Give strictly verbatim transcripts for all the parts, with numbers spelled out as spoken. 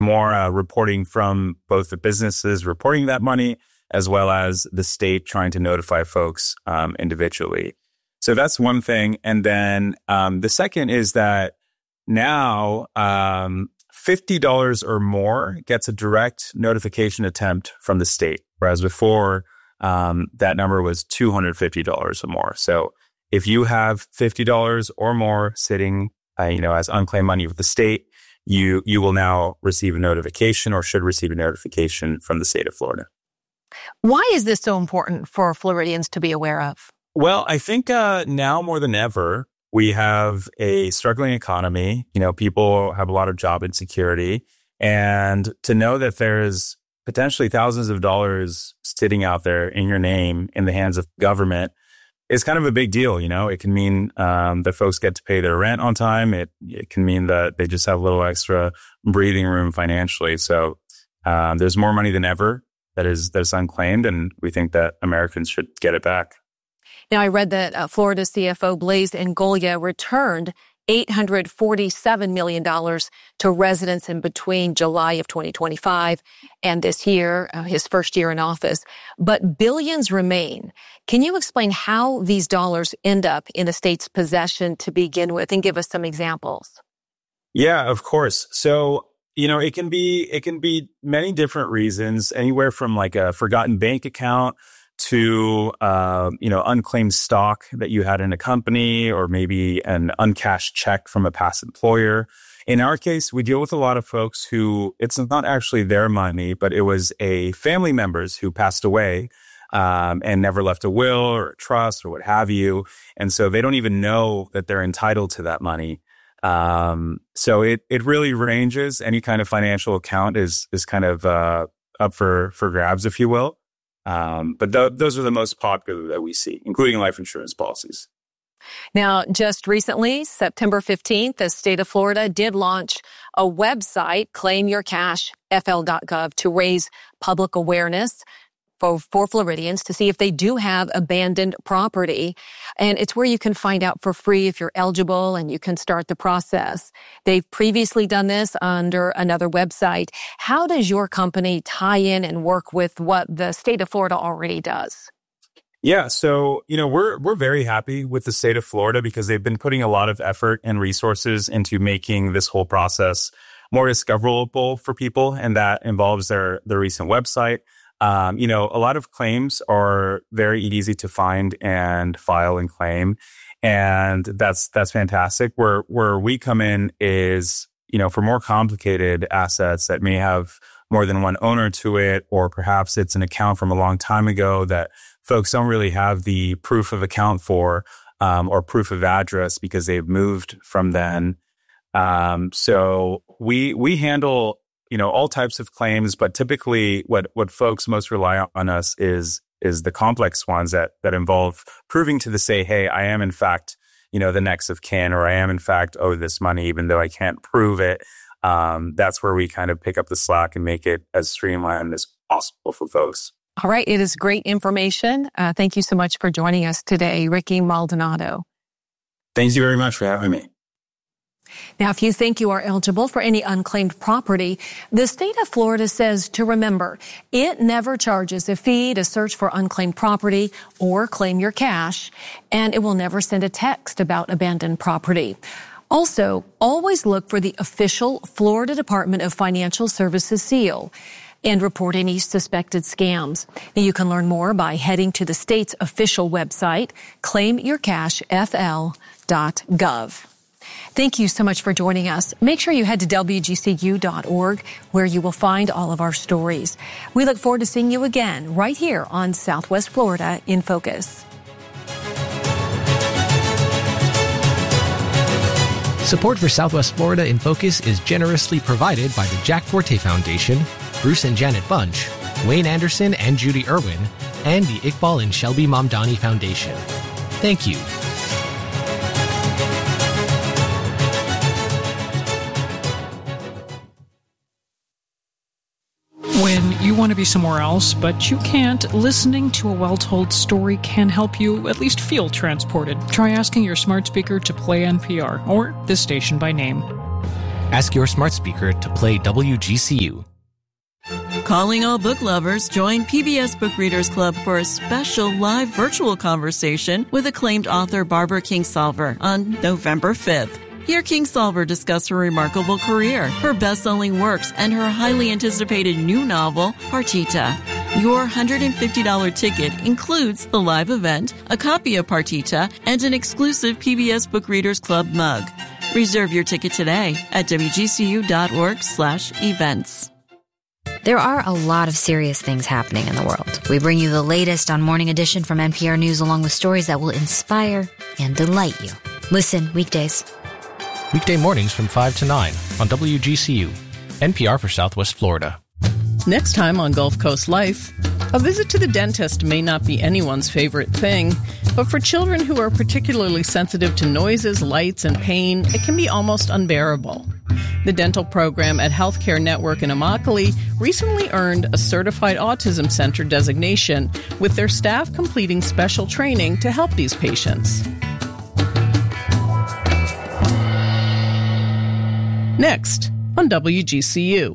more uh, reporting from both the businesses reporting that money as well as the state trying to notify folks um, individually. So that's one thing. And then um, the second is that now um, fifty dollars or more gets a direct notification attempt from the state, whereas before um, that number was two hundred fifty dollars or more. So if you have fifty dollars or more sitting, uh, you know, as unclaimed money with the state, you you will now receive a notification or should receive a notification from the state of Florida. Why is this so important for Floridians to be aware of? Well, I think uh, now more than ever, we have a struggling economy. You know, people have a lot of job insecurity. And to know that there's potentially thousands of dollars sitting out there in your name in the hands of government is kind of a big deal. You know, it can mean um, that folks get to pay their rent on time. It, it can mean that they just have a little extra breathing room financially. So um, there's more money than ever that is that's unclaimed. And we think that Americans should get it back. Now, I read that uh, Florida C F O Blaise Ingoglia returned eight hundred forty-seven million dollars to residents in between July of twenty twenty-five and this year, uh, his first year in office. But billions remain. Can you explain how these dollars end up in the state's possession to begin with and give us some examples? Yeah, of course. So, you know, it can be it can be many different reasons, anywhere from like a forgotten bank account to, uh, you know, unclaimed stock that you had in a company, or maybe an uncashed check from a past employer. In our case, we deal with a lot of folks who it's not actually their money, but it was a family members who passed away um, and never left a will or a trust or what have you. And so they don't even know that they're entitled to that money. Um, so it it really ranges. Any kind of financial account is is kind of uh, up for, for grabs, if you will. Um, but th- those are the most popular that we see, including life insurance policies. Now, just recently, September fifteenth, the state of Florida did launch a website, claim your cash f l dot gov, to raise public awareness for, for Floridians to see if they do have abandoned property. And it's where you can find out for free if you're eligible and you can start the process. They've previously done this under another website. How does your company tie in and work with what the state of Florida already does? Yeah, so, you know, we're we're very happy with the state of Florida because they've been putting a lot of effort and resources into making this whole process more discoverable for people, and that involves their their recent website. Um, you know, a lot of claims are very easy to find and file and claim, and that's that's fantastic. Where where we come in is, you know, for more complicated assets that may have more than one owner to it, or perhaps it's an account from a long time ago that folks don't really have the proof of account for, um, or proof of address because they've moved from then. Um, so we we handle, you know, all types of claims, but typically what what folks most rely on us is is the complex ones that that involve proving to the state, hey, I am in fact, you know, the next of kin, or I am in fact owed this money, even though I can't prove it. Um, that's where we kind of pick up the slack and make it as streamlined as possible for folks. All right. It is great information. Uh, thank you so much for joining us today, Ricky Maldonado. Thank you very much for having me. Now, if you think you are eligible for any unclaimed property, the state of Florida says to remember, it never charges a fee to search for unclaimed property or claim your cash, and it will never send a text about abandoned property. Also, always look for the official Florida Department of Financial Services seal and report any suspected scams. Now, you can learn more by heading to the state's official website, claim your cash f l dot gov. Thank you so much for joining us. Make sure you head to w g c u dot org, where you will find all of our stories. We look forward to seeing you again right here on Southwest Florida in Focus. Support for Southwest Florida in Focus is generously provided by the Jack Forte Foundation, Bruce and Janet Bunch, Wayne Anderson and Judy Irwin, and the Iqbal and Shelby Mamdani Foundation. Thank you. When you want to be somewhere else, but you can't, listening to a well-told story can help you at least feel transported. Try asking your smart speaker to play N P R or this station by name. Ask your smart speaker to play W G C U. Calling all book lovers, join P B S Book Readers Club for a special live virtual conversation with acclaimed author Barbara Kingsolver on November fifth. Hear Kingsolver discuss her remarkable career, her best-selling works, and her highly anticipated new novel, Partita. Your one hundred fifty dollars ticket includes the live event, a copy of Partita, and an exclusive P B S Book Readers Club mug. Reserve your ticket today at wgcu.org slash events. There are a lot of serious things happening in the world. We bring you the latest on Morning Edition from N P R News, along with stories that will inspire and delight you. Listen weekdays. Weekday mornings from five to nine on W G C U, N P R for Southwest Florida. Next time on Gulf Coast Life, a visit to the dentist may not be anyone's favorite thing, but for children who are particularly sensitive to noises, lights, and pain, it can be almost unbearable. The dental program at Healthcare Network in Immokalee recently earned a Certified Autism Center designation, with their staff completing special training to help these patients. Next on W G C U.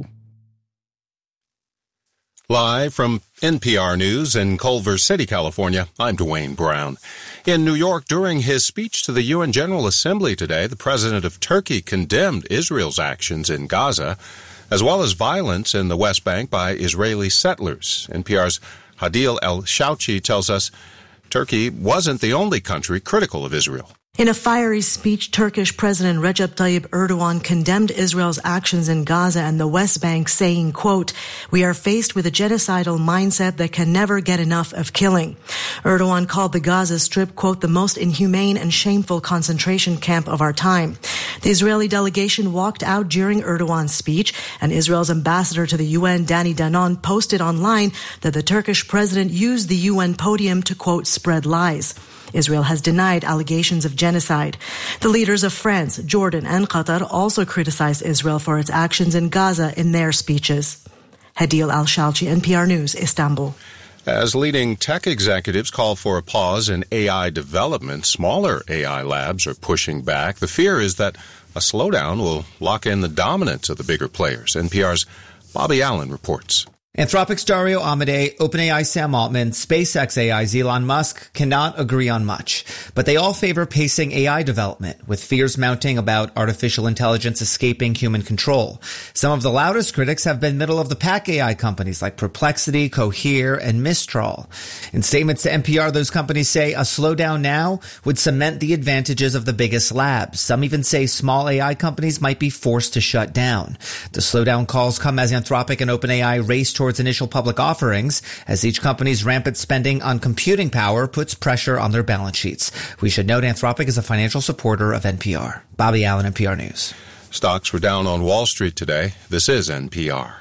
Live from N P R News in Culver City, California, I'm Dwayne Brown. In New York, during his speech to the U N General Assembly today, the president of Turkey condemned Israel's actions in Gaza, as well as violence in the West Bank by Israeli settlers. N P R's Hadil El-Shouchi tells us Turkey wasn't the only country critical of Israel. In a fiery speech, Turkish President Recep Tayyip Erdogan condemned Israel's actions in Gaza and the West Bank, saying, quote, "We are faced with a genocidal mindset that can never get enough of killing." Erdogan called the Gaza Strip, quote, "the most inhumane and shameful concentration camp of our time." The Israeli delegation walked out during Erdogan's speech, and Israel's ambassador to the U N, Danny Danon, posted online that the Turkish president used the U N podium to, quote, "spread lies." Israel has denied allegations of genocide. The leaders of France, Jordan, and Qatar also criticized Israel for its actions in Gaza in their speeches. Hadil Al-Shalchi, N P R News, Istanbul. As leading tech executives call for a pause in A I development, smaller A I labs are pushing back. The fear is that a slowdown will lock in the dominance of the bigger players. N P R's Bobby Allen reports. Anthropic's Dario Amodei, OpenAI Sam Altman, SpaceX A I's Elon Musk cannot agree on much, but they all favor pacing A I development, with fears mounting about artificial intelligence escaping human control. Some of the loudest critics have been middle-of-the-pack A I companies like Perplexity, Cohere, and Mistral. In statements to N P R, those companies say a slowdown now would cement the advantages of the biggest labs. Some even say small A I companies might be forced to shut down. The slowdown calls come as Anthropic and OpenAI race toward towards initial public offerings, as each company's rampant spending on computing power puts pressure on their balance sheets. We should note Anthropic is a financial supporter of N P R. Bobby Allen, N P R News. Stocks were down on Wall Street today. This is N P R.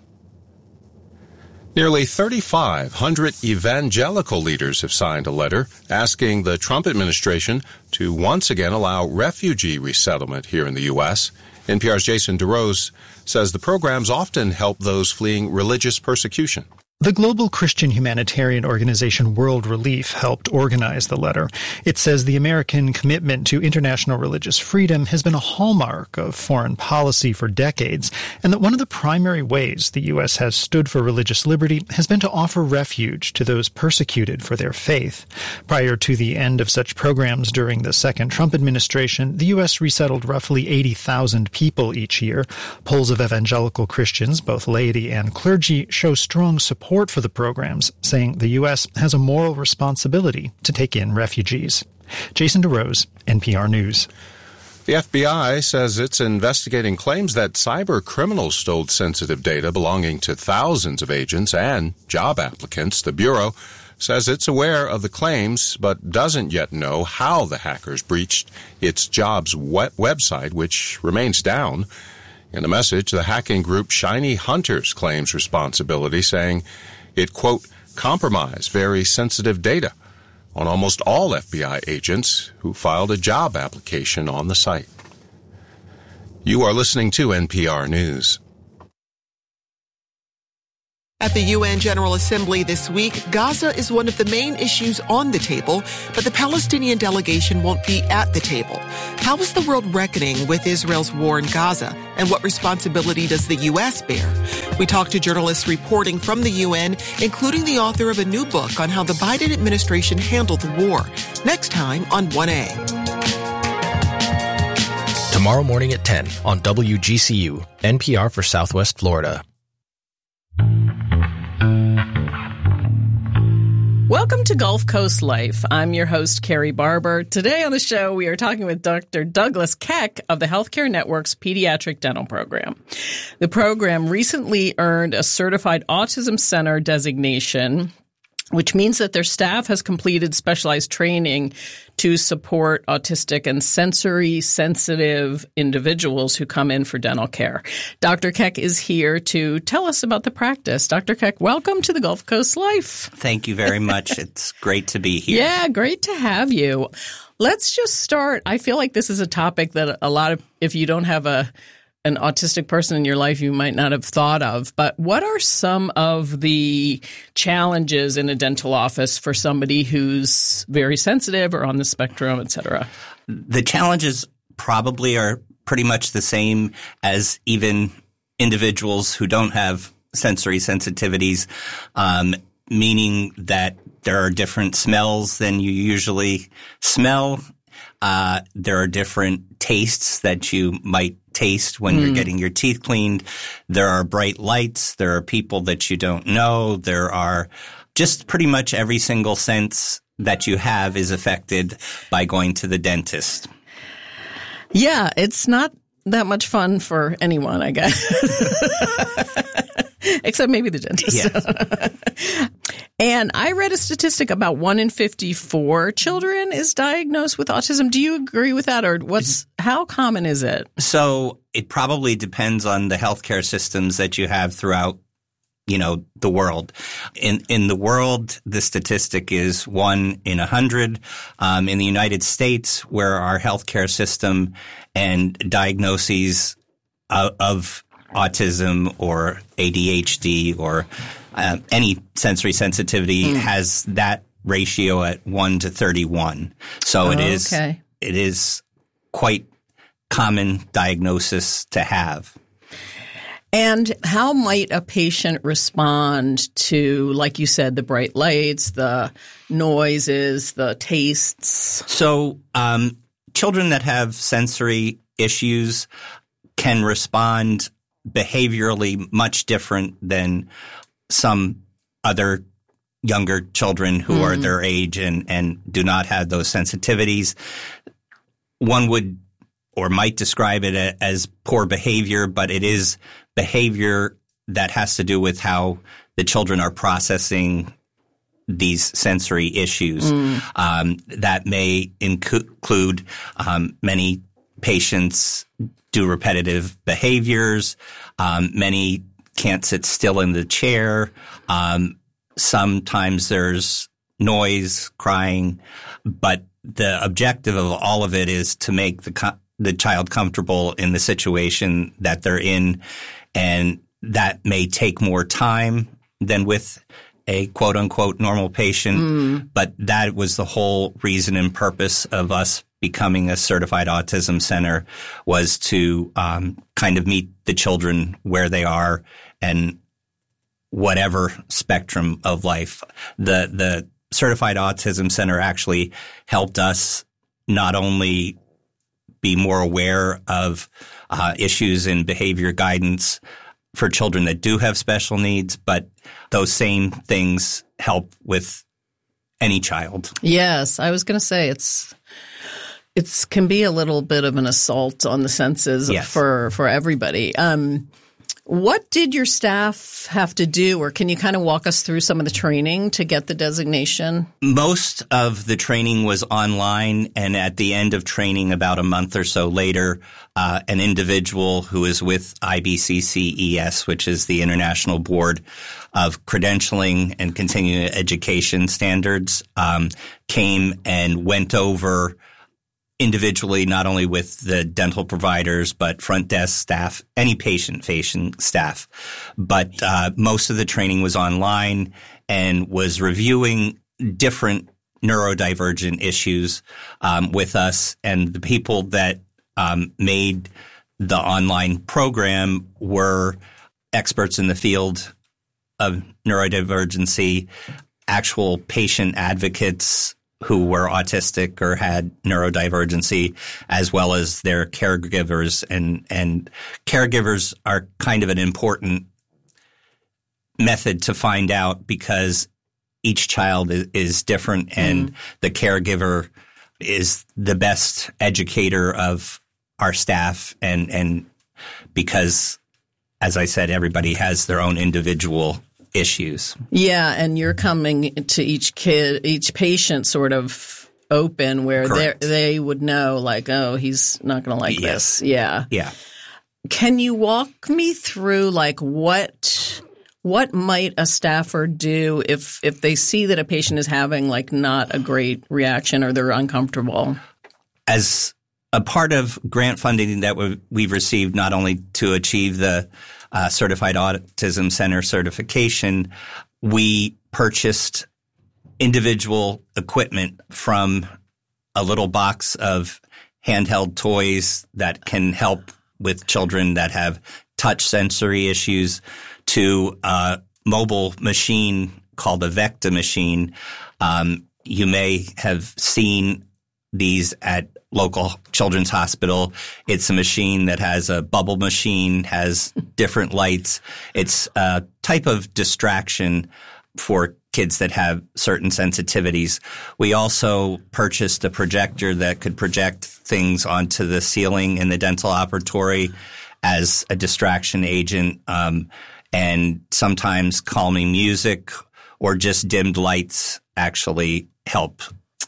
Nearly thirty-five hundred evangelical leaders have signed a letter asking the Trump administration to once again allow refugee resettlement here in the U S N P R's Jason DeRose says the programs often help those fleeing religious persecution. The global Christian humanitarian organization World Relief helped organize the letter. It says the American commitment to international religious freedom has been a hallmark of foreign policy for decades, and that one of the primary ways the U S has stood for religious liberty has been to offer refuge to those persecuted for their faith. Prior to the end of such programs during the second Trump administration, the U S resettled roughly eighty thousand people each year. Polls of evangelical Christians, both laity and clergy, show strong support for the programs, saying the U S has a moral responsibility to take in refugees. Jason DeRose, N P R News. The F B I says it's investigating claims that cyber criminals stole sensitive data belonging to thousands of agents and job applicants. The Bureau says it's aware of the claims, but doesn't yet know how the hackers breached its jobs web- website, which remains down. In a message, the hacking group Shiny Hunters claims responsibility, saying it, quote, compromised very sensitive data on almost all F B I agents who filed a job application on the site. You are listening to N P R News. At the U N General Assembly this week, Gaza is one of the main issues on the table, but the Palestinian delegation won't be at the table. How is the world reckoning with Israel's war in Gaza, and what responsibility does the U S bear? We talked to journalists reporting from the U N, including the author of a new book on how the Biden administration handled the war. Next time on one A. Tomorrow morning at ten on W G C U, N P R for Southwest Florida. Welcome to Gulf Coast Life. I'm your host, Carrie Barber. Today on the show, we are talking with Doctor Douglas Keck of the Healthcare Network's Pediatric Dental Program. The program recently earned a Certified Autism Center designation, which means that their staff has completed specialized training to support autistic and sensory-sensitive individuals who come in for dental care. Doctor Keck is here to tell us about the practice. Doctor Keck, welcome to the Gulf Coast Life. Thank you very much. It's great to be here. Yeah, great to have you. Let's just start. I feel like this is a topic that a lot of, if you don't have a an autistic person in your life you might not have thought of. But what are some of the challenges in a dental office for somebody who's very sensitive or on the spectrum, et cetera? The challenges probably are pretty much the same as even individuals who don't have sensory sensitivities, um, meaning that there are different smells than you usually smell. Uh, there are different tastes that you might taste when mm. you're getting your teeth cleaned. There are bright lights. There are people that you don't know. There are just pretty much every single sense that you have is affected by going to the dentist. Yeah, it's not that much fun for anyone, I guess. Except maybe the dentist. Yes. And I read a statistic about one in fifty-four children is diagnosed with autism. Do you agree with that, or what's how common is it? So it probably depends on the healthcare systems that you have throughout, you know, the world. In in the world, the statistic is one in a hundred. Um, in the United States, where our healthcare system and diagnoses of, of autism or A D H D or uh, any sensory sensitivity mm. has that ratio at one to thirty-one. So oh, it is okay. it is quite common diagnosis to have. And how might a patient respond to, like you said, the bright lights, the noises, the tastes? So um, children that have sensory issues can respond behaviorally much different than some other younger children who mm. are their age and, and do not have those sensitivities. One would or might describe it as poor behavior, but it is behavior that has to do with how the children are processing these sensory issues. Mm. Um, that may include um, many patients do repetitive behaviors. Um, many can't sit still in the chair. Um, sometimes there's noise, crying, but the objective of all of it is to make the co- the child comfortable in the situation that they're in, and that may take more time than with a quote unquote normal patient. Mm. But that was the whole reason and purpose of us becoming a certified autism center, was to um, kind of meet the children where they are and whatever spectrum of life. The the certified autism center actually helped us not only be more aware of uh, issues in behavior guidance for children that do have special needs, but those same things help with any child. Yes, I was going to say it's it's can be a little bit of an assault on the senses yes. for for everybody. Um, what did your staff have to do, or can you kind of walk us through some of the training to get the designation? Most of the training was online, and at the end of training, about a month or so later, uh, an individual who is with I B C C E S, which is the International Board of Credentialing and Continuing Education Standards, um, came and went over individually, not only with the dental providers, but front desk staff, any patient-facing staff. But uh, most of the training was online and was reviewing different neurodivergent issues um, with us. And the people that um, made the online program were experts in the field of neurodivergency, actual patient advocates who were autistic or had neurodivergency, as well as their caregivers. And, and caregivers are kind of an important method to find out because each child is, is different, and mm. the caregiver is the best educator of our staff. And, and because, as I said, everybody has their own individual issues. Yeah, and you're coming to each kid, each patient sort of open where they they would know, like, oh, he's not going to like yes. this. Yeah. Yeah. Can you walk me through, like, what what might a staffer do if if they see that a patient is having, like, not a great reaction or they're uncomfortable? As a part of grant funding that we've received, not only to achieve the Uh, Certified Autism Center certification, we purchased individual equipment from a little box of handheld toys that can help with children that have touch sensory issues to a mobile machine called a Vecta machine. Um, you may have seen these at local children's hospital. It's a machine that has a bubble machine, has different lights. It's a type of distraction for kids that have certain sensitivities. We also purchased a projector that could project things onto the ceiling in the dental operatory as a distraction agent, um, and sometimes calming music or just dimmed lights actually help.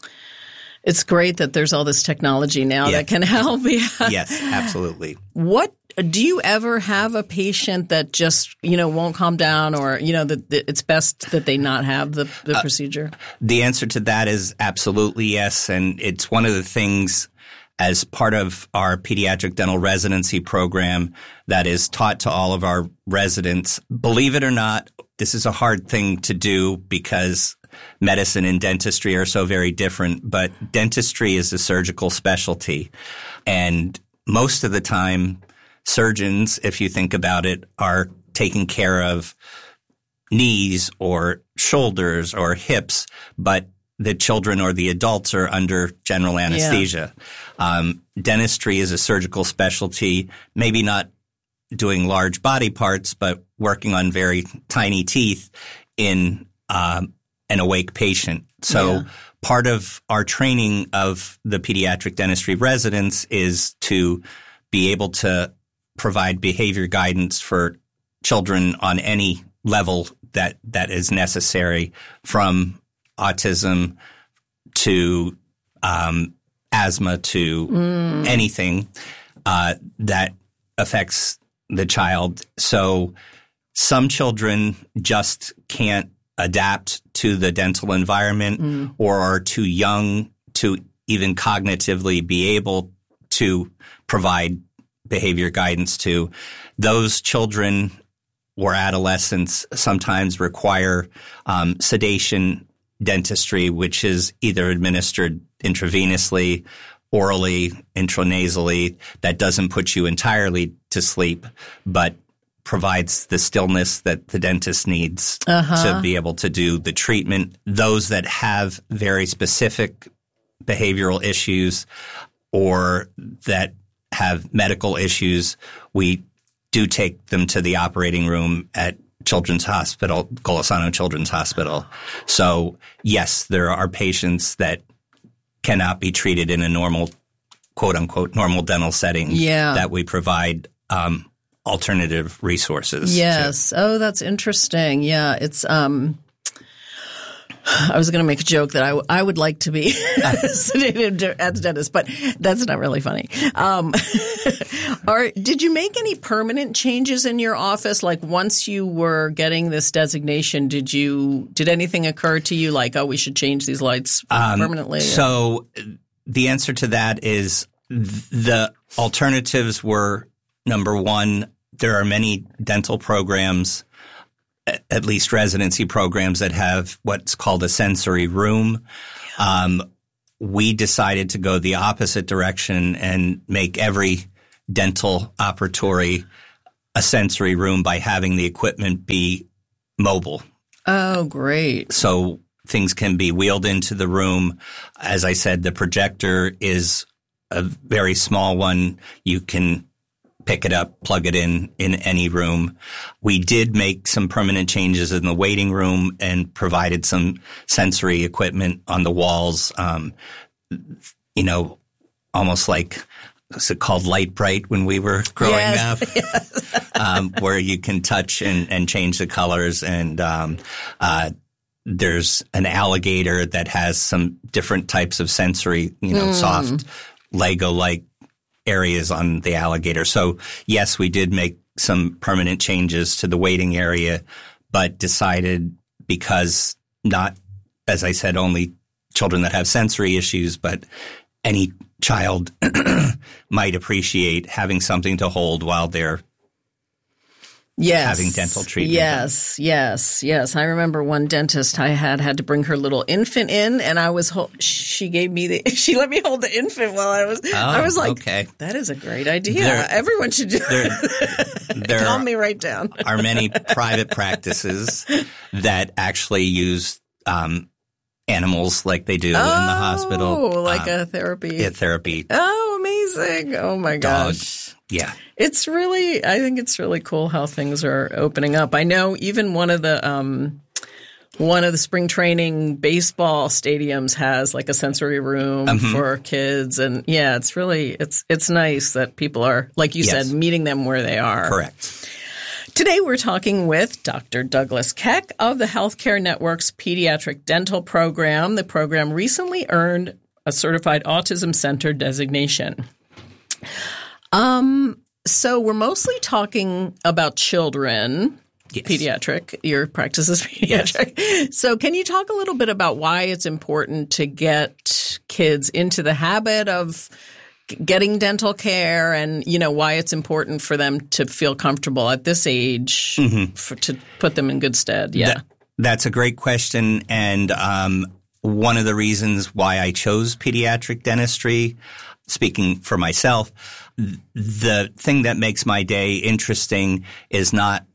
It's great that there's all this technology now yeah. that can help. Yeah. Yes, absolutely. What do you ever have a patient that just, you know, won't calm down, or, you know, that, that it's best that they not have the, the uh, procedure? The answer to that is absolutely yes. And it's one of the things as part of our pediatric dental residency program that is taught to all of our residents. Believe it or not, this is a hard thing to do because medicine and dentistry are so very different, but dentistry is a surgical specialty. And most of the time, surgeons, if you think about it, are taking care of knees or shoulders or hips, but the children or the adults are under general anesthesia. Yeah. Um, dentistry is a surgical specialty, maybe not doing large body parts, but working on very tiny teeth in um, an awake patient. So yeah. part of our training of the pediatric dentistry residents is to be able to provide behavior guidance for children on any level that, that is necessary, from autism to um, asthma to mm. anything uh, that affects the child. So some children just can't adapt to the dental environment mm. or are too young to even cognitively be able to provide behavior guidance to. Those children or adolescents sometimes require um, sedation dentistry, which is either administered intravenously, orally, intranasally. That doesn't put you entirely to sleep, but provides the stillness that the dentist needs uh-huh. to be able to do the treatment. Those that have very specific behavioral issues or that have medical issues, we do take them to the operating room at Children's Hospital, Golisano Children's Hospital. So, yes, there are patients that cannot be treated in a normal, quote-unquote, normal dental setting yeah. that we provide um, alternative resources. Yes. to. Oh, that's interesting. Yeah, it's um – I was going to make a joke that I, w- I would like to be sedated at the dentist, but that's not really funny. Um, are, did you make any permanent changes in your office? Like once you were getting this designation, did you did anything occur to you like, oh, we should change these lights um, permanently? So the answer to that is th- the alternatives were, number one, there are many dental programs, at least residency programs, that have what's called a sensory room. Yeah. Um, we decided to go the opposite direction and make every dental operatory a sensory room by having the equipment be mobile. Oh, great. So things can be wheeled into the room. As I said, the projector is a very small one. You can pick it up, plug it in in any room. We did make some permanent changes in the waiting room and provided some sensory equipment on the walls, um, you know, almost like, what's it called, Light Bright when we were growing yes, up, yes. um, where you can touch and, and change the colors. And um, uh, there's an alligator that has some different types of sensory, you know, mm. soft Lego-like areas on the alligator. So yes, we did make some permanent changes to the waiting area, but decided, because not, as I said, only children that have sensory issues, but any child might appreciate having something to hold while they're Yes. having dental treatment. Yes, done. yes, yes. I remember one dentist I had had to bring her little infant in, and I was ho- she gave me the she let me hold the infant while I was Oh, I was like, okay. that is a great idea. There, Everyone should do there, there Calm me right down. are many private practices that actually use um, animals like they do oh, in the hospital. like um, a therapy. Yeah, therapy. Oh, amazing. Oh my Dog. gosh. Yeah. It's really, I think it's really cool how things are opening up. I know even one of the, um, one of the spring training baseball stadiums has like a sensory room Mm-hmm. for kids. And yeah, it's really, it's, it's nice that people are, like you Yes. said, meeting them where they are. Correct. Today we're talking with Doctor Douglas Keck of the Healthcare Network's Pediatric Dental Program. The program recently earned a Certified Autism Center designation. Um, so we're mostly talking about children, yes. pediatric. Your practice is pediatric. Yes. So can you talk a little bit about why it's important to get kids into the habit of getting dental care, and, you know, why it's important for them to feel comfortable at this age mm-hmm. for, to put them in good stead? Yeah. That, that's a great question. And um, one of the reasons why I chose pediatric dentistry, speaking for myself, the thing that makes my day interesting is not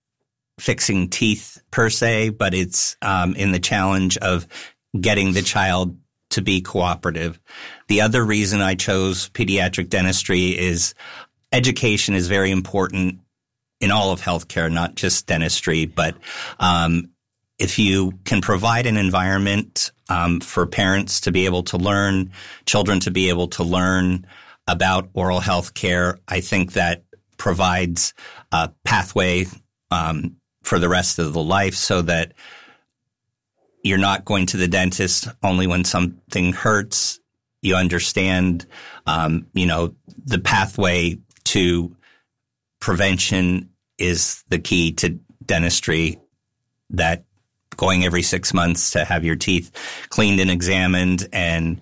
fixing teeth per se, but it's um, in the challenge of getting the child to be cooperative. The other reason I chose pediatric dentistry is education is very important in all of healthcare, not just dentistry. But um, if you can provide an environment um, for parents to be able to learn, children to be able to learn about oral health care, I think that provides a pathway um, for the rest of the life, so that you're not going to the dentist only when something hurts. You understand, um, you know, the pathway to prevention is the key to dentistry, that going every six months to have your teeth cleaned and examined, and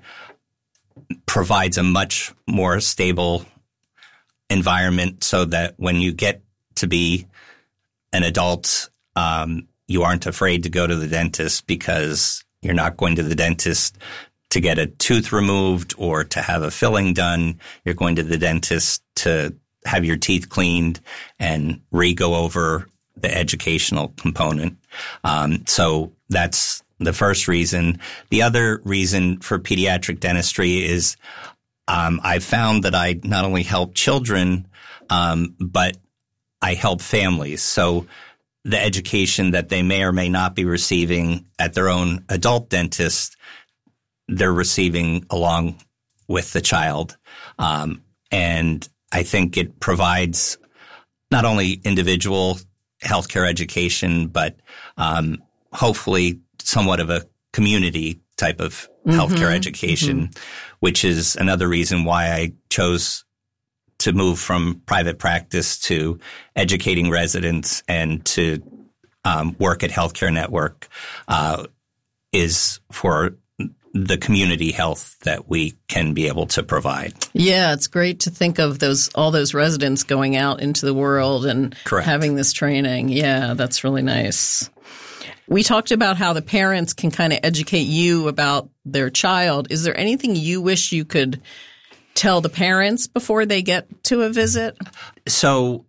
provides a much more stable environment, so that when you get to be an adult, um, you aren't afraid to go to the dentist, because you're not going to the dentist to get a tooth removed or to have a filling done. You're going to the dentist to have your teeth cleaned and re-go over the educational component. Um, so that's the first reason. The other reason for pediatric dentistry is um, I've found that I not only help children, um, but I help families. So the education that they may or may not be receiving at their own adult dentist, they're receiving along with the child. Um, and I think it provides not only individual healthcare education, but um, hopefully somewhat of a community type of mm-hmm. healthcare education, mm-hmm. which is another reason why I chose to move from private practice to educating residents and to um, work at Healthcare Network uh, is for the community health that we can be able to provide. Yeah, it's great to think of those all those residents going out into the world and Correct. having this training. Yeah, that's really nice. We talked about how the parents can kind of educate you about their child. Is there anything you wish you could tell the parents before they get to a visit? So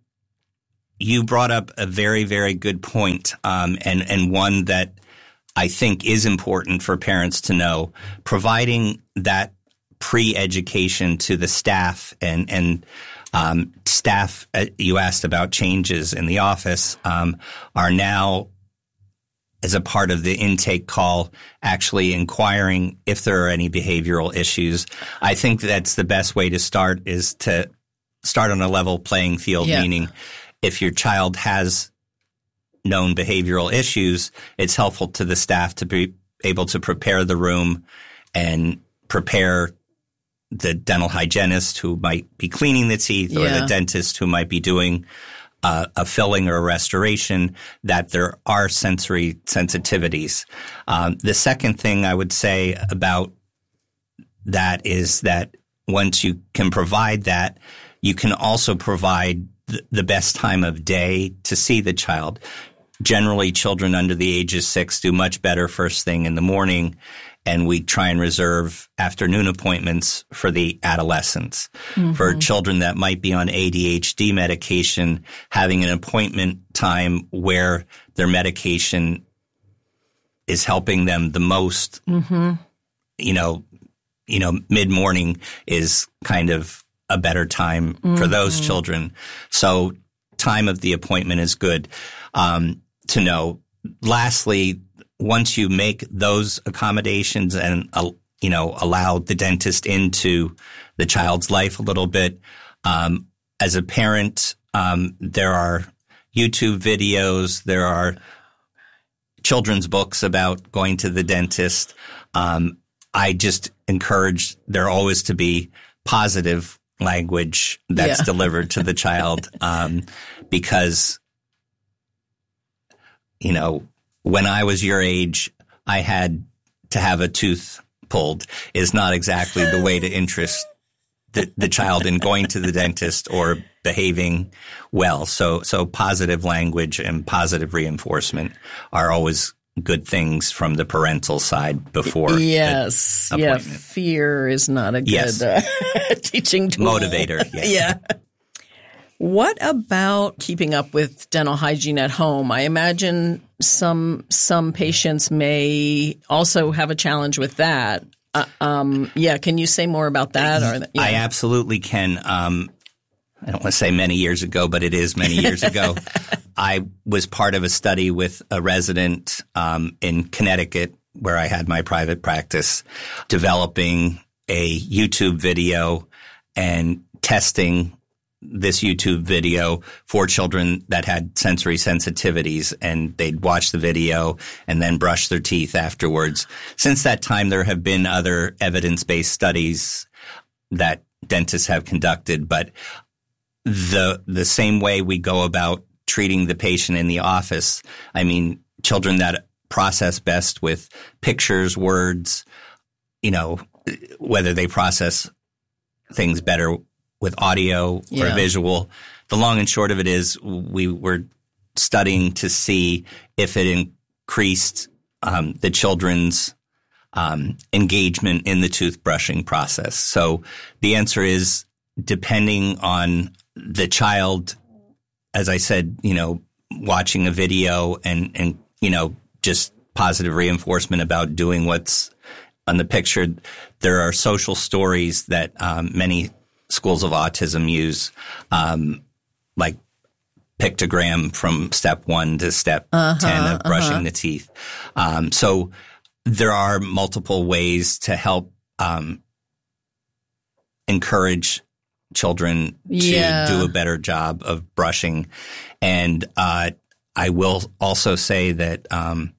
you brought up a very, very good point, um, and, and one that I think is important for parents to know. Providing that pre-education to the staff and, and um, staff, uh, you asked about changes in the office, um, are now, as a part of the intake call, actually inquiring if there are any behavioral issues. I think that's the best way to start, is to start on a level playing field, yeah. meaning if your child has known behavioral issues, it's helpful to the staff to be able to prepare the room and prepare the dental hygienist who might be cleaning the teeth yeah. or the dentist who might be doing uh, a filling or a restoration, that there are sensory sensitivities. Um, the second thing I would say about that is that once you can provide that, you can also provide th- the best time of day to see the child. Generally, children under the age of six do much better first thing in the morning, and we try and reserve afternoon appointments for the adolescents. Mm-hmm. For children that might be on A D H D medication, having an appointment time where their medication is helping them the most, mm-hmm. you know, you know, mid-morning is kind of a better time mm-hmm. for those children. So time of the appointment is good. Um, to know. Lastly, once you make those accommodations and, uh, you know, allow the dentist into the child's life a little bit, um, as a parent, um, there are YouTube videos, there are children's books about going to the dentist. Um, I just encourage there always to be positive language that's yeah. delivered to the child, um, because you know, when I was your age, I had to have a tooth pulled is not exactly the way to interest the, the child in going to the dentist or behaving well. So, so positive language and positive reinforcement are always good things from the parental side before. Yes. Yeah. Fear is not a good yes. uh, teaching tool. Motivator. Yes. Yeah. What about keeping up with dental hygiene at home? I imagine some some patients may also have a challenge with that. Uh, um, yeah, can you say more about that? Or yeah. I absolutely can. Um, I don't want to say many years ago, but it is many years ago. I was part of a study with a resident um, in Connecticut where I had my private practice, developing a YouTube video and testing this YouTube video for children that had sensory sensitivities, and they'd watch the video and then brush their teeth afterwards. Since that time, there have been other evidence-based studies that dentists have conducted, but the the same way we go about treating the patient in the office, I mean, children that process best with pictures, words, you know, whether they process things better with audio yeah. or visual. The long and short of it is we were studying to see if it increased um, the children's um, engagement in the toothbrushing process. So the answer is, depending on the child, as I said, you know, watching a video and, and you know, just positive reinforcement about doing what's on the picture. There are social stories that um, many schools of autism use, um, like pictogram from step one to step uh-huh, ten of brushing uh-huh. the teeth. Um, so there are multiple ways to help um, encourage children yeah. to do a better job of brushing. And uh, I will also say that um,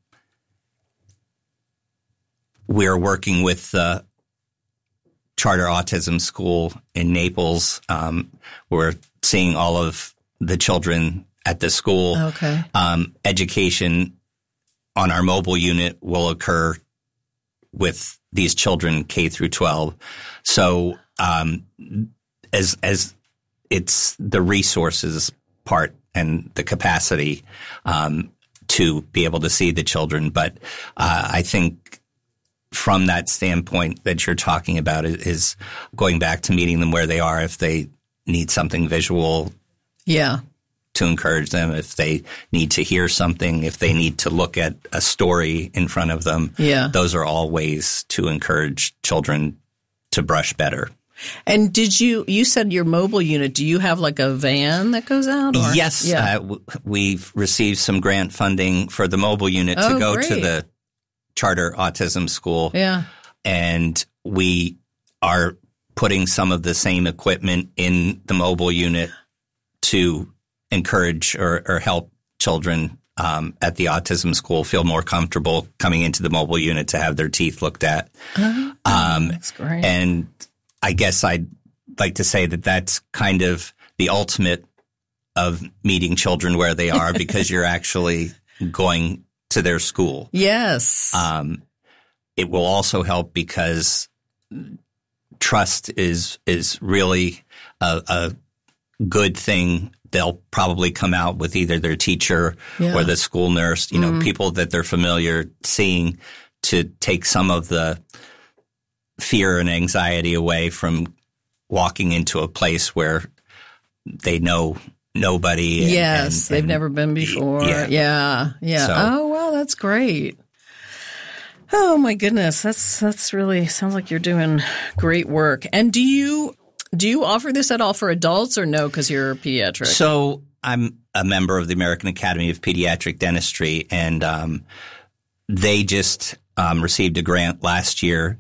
we're working with the Charter Autism School in Naples. Um, we're seeing all of the children at the school. Okay. Um, education on our mobile unit will occur with these children K through twelve. So um, as as it's the resources part and the capacity um, to be able to see the children. But uh, I think from that standpoint that you're talking about is going back to meeting them where they are, if they need something visual. Yeah. To encourage them, if they need to hear something, if they need to look at a story in front of them. Yeah. Those are all ways to encourage children to brush better. And did you, you said your mobile unit, do you have like a van that goes out? Or? Yes. Yeah. Uh, w- we've received some grant funding for the mobile unit oh, to go great. to the charter autism school. Yeah. And we are putting some of the same equipment in the mobile unit to encourage or, or help children um, at the autism school feel more comfortable coming into the mobile unit to have their teeth looked at. Oh, um, that's great. And I guess I'd like to say that that's kind of the ultimate of meeting children where they are because you're actually going to their school. Yes. Um, it will also help because trust is is really a, a good thing. They'll probably come out with either their teacher yeah. or the school nurse, you know, mm. people that they're familiar seeing to take some of the fear and anxiety away from walking into a place where they know nobody. And, yes, and, they've and, never been before. Yeah, yeah. yeah. So, oh, wow, that's great. Oh my goodness, that's that's really sounds like you're doing great work. And do you do you offer this at all for adults or no? Because you're a pediatric. So I'm a member of the American Academy of Pediatric Dentistry, and um, they just um, received a grant last year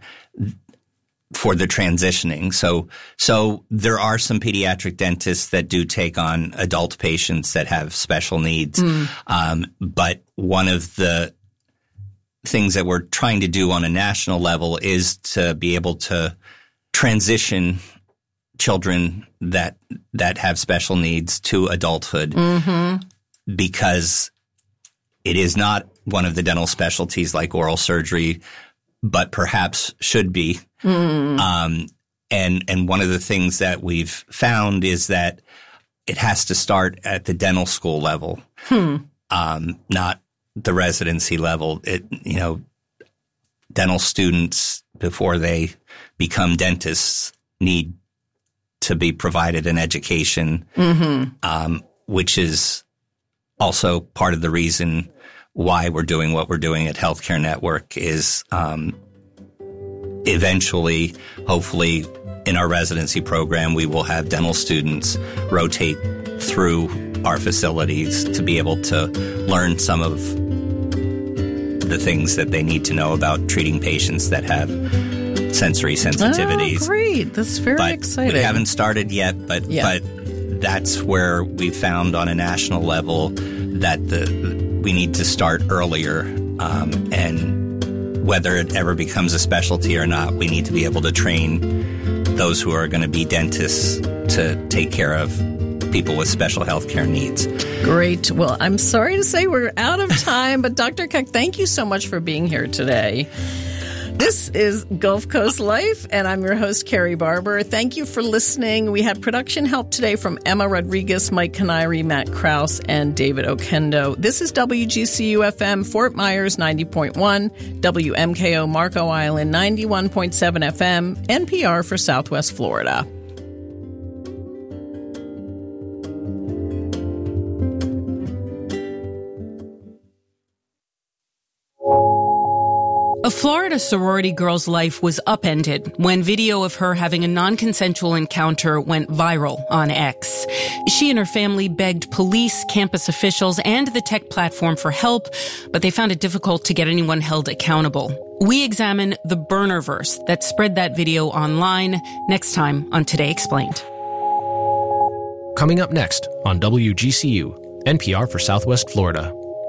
for the transitioning. So so there are some pediatric dentists that do take on adult patients that have special needs. Mm. Um, but one of the things that we're trying to do on a national level is to be able to transition children that that have special needs to adulthood mm-hmm. because it is not one of the dental specialties like oral surgery, but perhaps should be. Mm. Um, and and one of the things that we've found is that it has to start at the dental school level, hmm. um, not the residency level. It you know, dental students before they become dentists need to be provided an education, mm-hmm. um, which is also part of the reason why we're doing what we're doing at Healthcare Network is um, eventually, hopefully, in our residency program, we will have dental students rotate through our facilities to be able to learn some of the things that they need to know about treating patients that have sensory sensitivities. Oh, great. That's very but exciting. We haven't started yet, but yeah. but that's where we found on a national level that the we need to start earlier, um, and whether it ever becomes a specialty or not, we need to be able to train those who are going to be dentists to take care of people with special health care needs. Great. Well, I'm sorry to say we're out of time, but Doctor Keck, thank you so much for being here today. This is Gulf Coast Life, and I'm your host, Carrie Barber. Thank you for listening. We had production help today from Emma Rodriguez, Mike Canary, Matt Krause, and David Okendo. This is W G C U F M, Fort Myers ninety point one, W M K O Marco Island ninety-one point seven F M, N P R for Southwest Florida. A Florida sorority girl's life was upended when video of her having a non-consensual encounter went viral on X. She and her family begged police, campus officials, and the tech platform for help, but they found it difficult to get anyone held accountable. We examine the burnerverse that spread that video online next time on Today Explained. Coming up next on W G C U, N P R for Southwest Florida.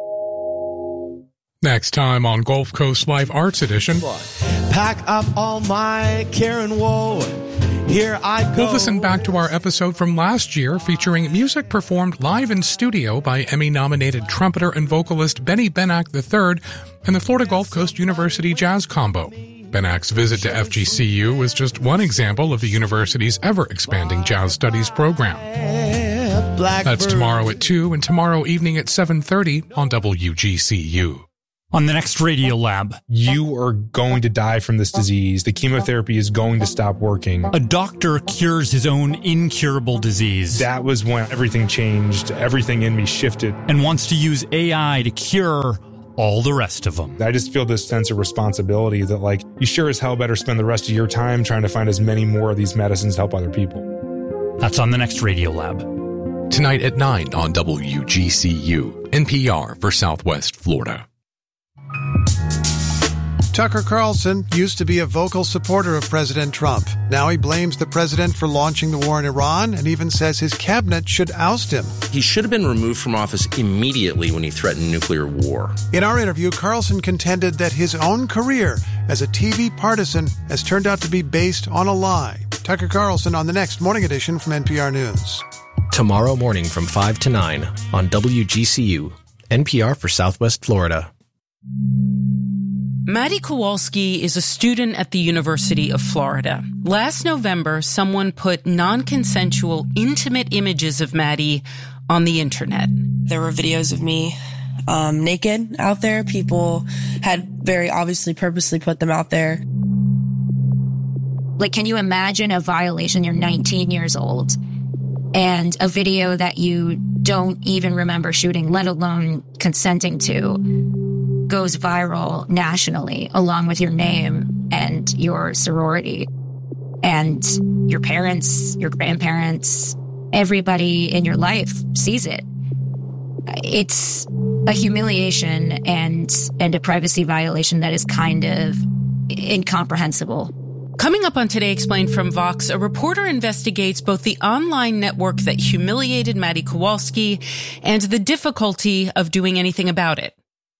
Next time on Gulf Coast Live Arts Edition. Pack up all my care and woe. Here I go. We'll listen back to our episode from last year featuring music performed live in studio by Emmy-nominated trumpeter and vocalist Benny Benack the third and the Florida Gulf Coast University Jazz Combo. Benak's visit to F G C U is just one example of the university's ever-expanding jazz studies program. That's tomorrow at two and tomorrow evening at seven thirty on W G C U. On the next Radio Lab, you are going to die from this disease. The chemotherapy is going to stop working. A doctor cures his own incurable disease. That was when everything changed. Everything in me shifted. And wants to use A I to cure all the rest of them. I just feel this sense of responsibility that, like, you sure as hell better spend the rest of your time trying to find as many more of these medicines to help other people. That's on the next Radio Lab. Tonight at nine on W G C U, N P R for Southwest Florida. Tucker Carlson used to be a vocal supporter of President Trump. Now he blames the president for launching the war in Iran and even says his cabinet should oust him. He should have been removed from office immediately when he threatened nuclear war. In our interview, Carlson contended that his own career as a T V partisan has turned out to be based on a lie. Tucker Carlson on the next Morning Edition from N P R News. Tomorrow morning from five to nine on W G C U, N P R for Southwest Florida. Maddie Kowalski is a student at the University of Florida. Last November, someone put non-consensual, intimate images of Maddie on the internet. There were videos of me um, naked out there. People had very obviously purposely put them out there. Like, can you imagine a violation? You're nineteen years old and a video that you don't even remember shooting, let alone consenting to, goes viral nationally along with your name and your sorority and your parents, your grandparents, everybody in your life sees it. It's a humiliation and, and a privacy violation that is kind of incomprehensible. Coming up on Today Explained from Vox, a reporter investigates both the online network that humiliated Maddie Kowalski and the difficulty of doing anything about it.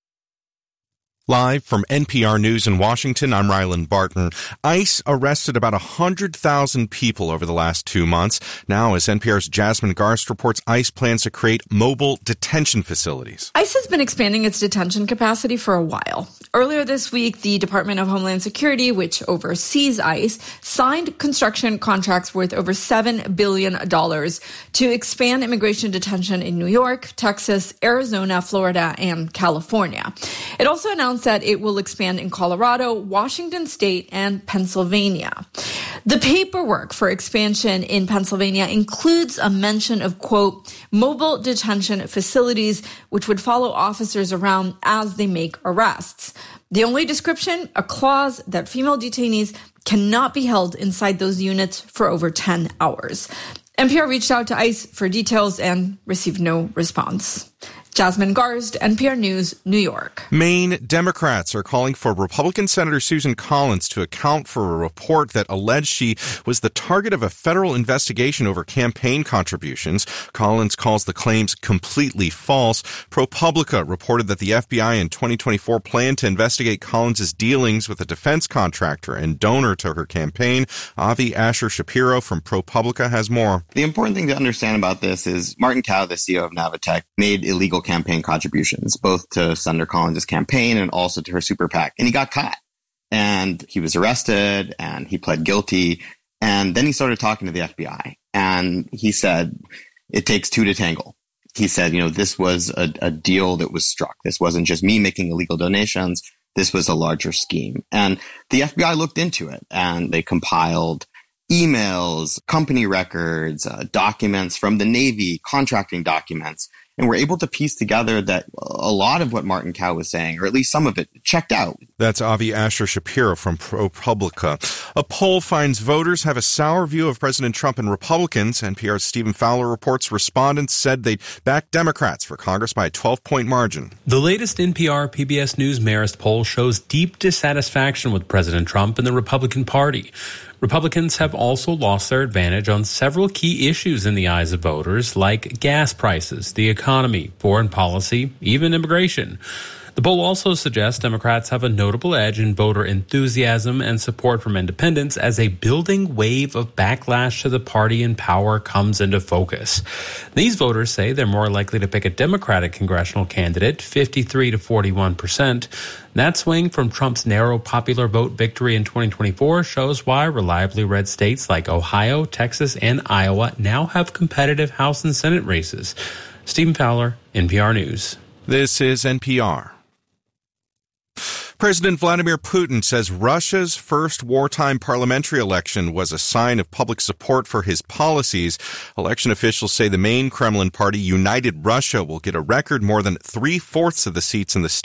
Live from N P R News in Washington, I'm Ryland Barton. ICE arrested about one hundred thousand people over the last two months. Now, as N P R's Jasmine Garst reports, ICE plans to create mobile detention facilities. ICE has been expanding its detention capacity for a while. Earlier this week, the Department of Homeland Security, which oversees ICE, signed construction contracts worth over seven billion dollars to expand immigration detention in New York, Texas, Arizona, Florida, and California. It also announced that it will expand in Colorado, Washington State, and Pennsylvania. The paperwork for expansion in Pennsylvania includes a mention of, quote, mobile detention facilities, which would follow officers around as they make arrests. The only description, a clause that female detainees cannot be held inside those units for over ten hours. N P R reached out to ICE for details and received no response. Jasmine Garst, N P R News, New York. Maine Democrats are calling for Republican Senator Susan Collins to account for a report that alleged she was the target of a federal investigation over campaign contributions. Collins calls the claims completely false. ProPublica reported that the F B I in twenty twenty-four planned to investigate Collins' dealings with a defense contractor and donor to her campaign. Avi Asher Shapiro from ProPublica has more. The important thing to understand about this is Martin Cao, the C E O of Navitech, made illegal campaign contributions, both to Senator Collins' campaign and also to her super PAC. And he got caught. And he was arrested and he pled guilty. And then he started talking to the F B I. And he said, it takes two to tangle. He said, you know, this was a, a deal that was struck. This wasn't just me making illegal donations. This was a larger scheme. And the F B I looked into it and they compiled emails, company records, uh, documents from the Navy, contracting documents. And we're able to piece together that a lot of what Martin Cao was saying, or at least some of it, checked out. That's Avi Asher Shapiro from ProPublica. A poll finds voters have a sour view of President Trump and Republicans. N P R's Stephen Fowler reports respondents said they'd back Democrats for Congress by a twelve-point margin. The latest N P R P B S News Marist poll shows deep dissatisfaction with President Trump and the Republican Party. Republicans have also lost their advantage on several key issues in the eyes of voters, like gas prices, the economy, foreign policy, even immigration. The poll also suggests Democrats have a notable edge in voter enthusiasm and support from independents as a building wave of backlash to the party in power comes into focus. These voters say they're more likely to pick a Democratic congressional candidate, fifty-three to forty-one percent. That swing from Trump's narrow popular vote victory in twenty twenty-four shows why reliably red states like Ohio, Texas, and Iowa now have competitive House and Senate races. Stephen Fowler, N P R News. This is N P R. President Vladimir Putin says Russia's first wartime parliamentary election was a sign of public support for his policies. Election officials say the main Kremlin party, United Russia, will get a record more than three-fourths of the seats in the state.